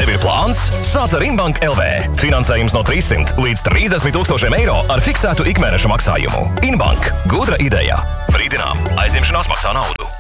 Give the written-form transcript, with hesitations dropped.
Tev ir plāns? Sāc ar Inbank LV. Finansējums no 300 līdz 30 000 eiro ar fiksētu ikmēneša maksājumu. Inbank. Gudra ideja. Brīdinām. Aizņemšanās maksā naudu.